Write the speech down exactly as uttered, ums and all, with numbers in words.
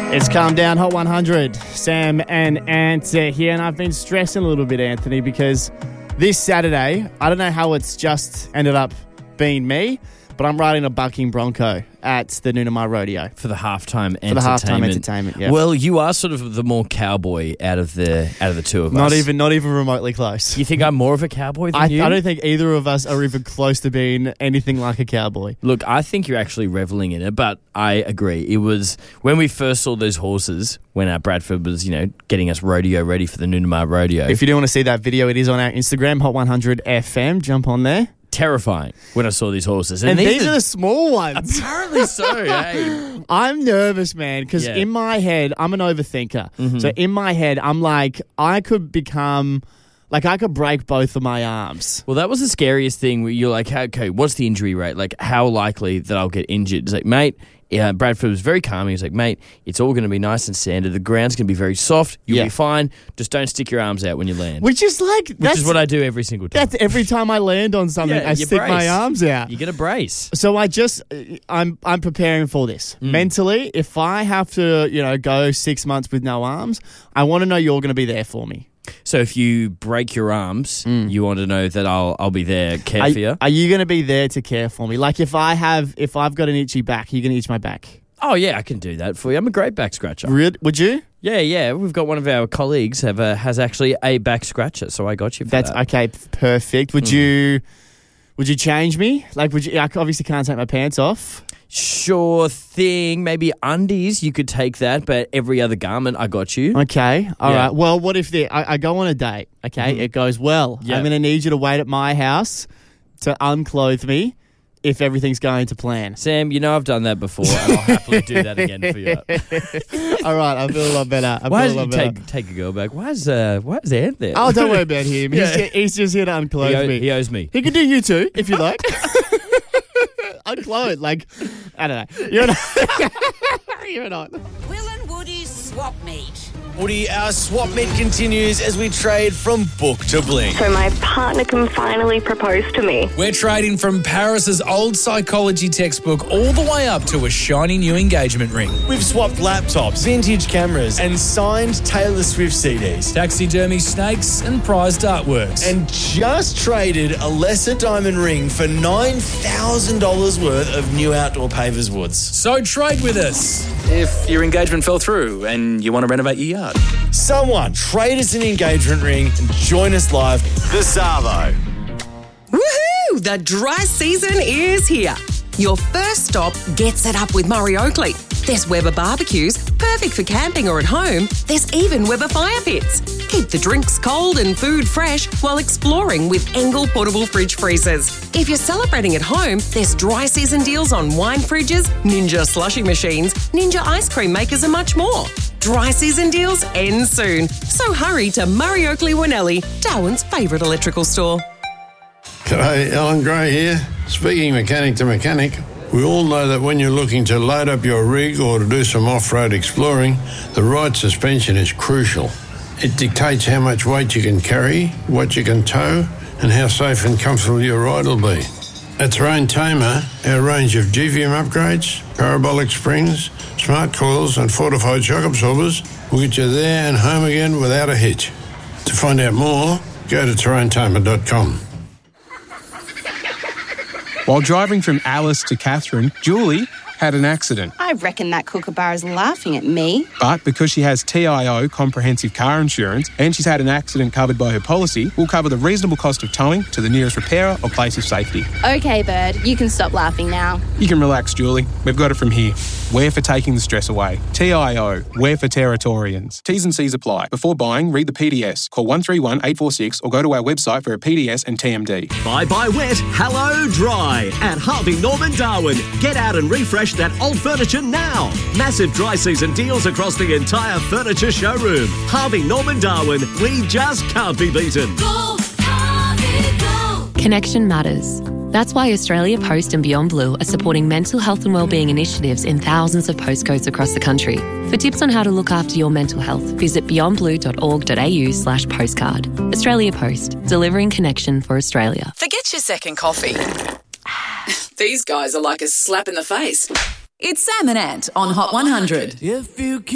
It's Calm Down, Hot one hundred. Sam and Ant uh, here, and I've been stressing a little bit, Anthony, because this Saturday, I don't know how it's just ended up being me, but I'm riding a bucking bronco at the Noonamar Rodeo. For the halftime entertainment. For the halftime entertainment, yeah. Well, you are sort of the more cowboy out of the out of the two of Not us. even, not even remotely close. You think I'm more of a cowboy than I, you? I don't think either of us are even close to being anything like a cowboy. Look, I think you're actually reveling in it, but I agree. It was when we first saw those horses, when our Bradford was, you know, getting us rodeo ready for the Noonamar Rodeo. If you do want to see that video, it is on our Instagram, Hot one hundred F M. Jump on there. Terrifying when I saw these horses. And, and these, these are the small ones. Apparently so, hey. I'm nervous, man, because Yeah. in my head, I'm an overthinker. Mhm. So in my head, I'm like, I could become, like, I could break both of my arms. Well, that was the scariest thing where you're like, okay, what's the injury rate? Like, how likely that I'll get injured? It's like, mate, yeah, Bradford was very calming. He's like, mate, it's all going to be nice and standard. The ground's going to be very soft. You'll Yeah. be fine. Just don't stick your arms out when you land. Which is like, Which that's, is what I do every single time. that's every time I land on something, Yeah, I you stick my brace. arms out. You get a brace. So I just, I'm I'm preparing for this. Mm. Mentally, if I have to, you know, go six months with no arms, I want to know you're going to be there for me. So if you break your arms, Mm. you want to know that I'll I'll be there, care Are, for you. are you going to be there to care for me? Like if I have, if I've got an itchy back, are you going to itch my back? Oh, yeah, I can do that for you. I'm a great back scratcher. Really? Would you? Yeah, yeah. We've got one of our colleagues have a, has actually a back scratcher, so I got you for That's that. okay. Perfect. Would Mm. you? Would you change me? Like, would you? I obviously can't take my pants off. Sure thing. Maybe undies, you could take that, but every other garment, I got you. Okay. All Yeah. right. Well, what if the, I, I go on a date? Okay. Mhm. It goes well. Yeah. I'm going to need you to wait at my house to unclothe me if everything's going to plan. Sam, you know I've done that before, and I'll happily do that again for you. All right. I feel a lot better. I Why feel a did lot you better. take, take a girl back? Why is, uh, why is Ant there? Oh, don't worry about him. He's, Yeah. ju- he's just here to unclothe he, owe- me. he owes me. He can do you too, if you like. Unclothed, like, I don't know. You're not. You're not. Will and Woody's swap meet. Woody, our swap meet continues as we trade from book to bling. So my partner can finally propose to me. We're trading from Paris's old psychology textbook all the way up to a shiny new engagement ring. We've swapped laptops, vintage cameras, and signed Taylor Swift C Ds, taxidermy snakes, and prized artworks. And just traded a lesser diamond ring for nine thousand dollars worth of new outdoor pavers woods. So trade with us. If your engagement fell through and you want to renovate your yard. Someone trade us an engagement ring and join us live. The Savo. Woohoo! The dry season is here. Your first stop, get set up with Murray Oakley. There's Weber barbecues, perfect for camping or at home. There's even Weber fire pits. Keep the drinks cold and food fresh while exploring with Engel portable fridge freezers. If you're celebrating at home, there's dry season deals on wine fridges, Ninja slushy machines, Ninja ice cream makers and much more. Dry season deals end soon. So hurry to Murray Oakley Winnelli, Darwin's favourite electrical store. G'day, Alan Gray here. Speaking mechanic to mechanic, we all know that when you're looking to load up your rig or to do some off-road exploring, the right suspension is crucial. It dictates how much weight you can carry, what you can tow, and how safe and comfortable your ride will be. At Terrain Tamer, our range of G V M upgrades, parabolic springs, smart coils and fortified shock absorbers will get you there and home again without a hitch. To find out more, go to terrain tamer dot com. While driving from Alice to Catherine, Julie had an accident. I reckon that kookaburra's laughing at me. But because she has T I O comprehensive car insurance and she's had an accident covered by her policy, we'll cover the reasonable cost of towing to the nearest repairer or place of safety. Okay, Bird, you can stop laughing now. You can relax, Julie. We've got it from here. We're for taking the stress away. T I O. We're for Territorians. T's and C's apply. Before buying, read the P D S. Call one three one, eight four six or go to our website for a P D S and T M D. Bye bye wet, hello dry. At Harvey Norman Darwin. Get out and refresh that old furniture now. Massive dry season deals across the entire furniture showroom. Harvey Norman Darwin. We just can't be beaten. Go, Harvey, go. Connection matters. That's why Australia Post and Beyond Blue are supporting mental health and wellbeing initiatives in thousands of postcodes across the country. For tips on how to look after your mental health, visit beyond blue dot org dot a u slash postcard. Australia Post, delivering connection for Australia. Forget your second coffee. These guys are like a slap in the face. It's Sam and Ant on Hot one hundred. If you